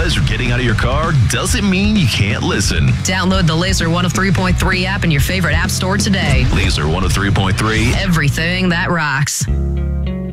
because you're getting out of your car doesn't mean you can't listen. Download the Laser 103.3 app in your favorite app store today. Laser 103.3. Everything that rocks.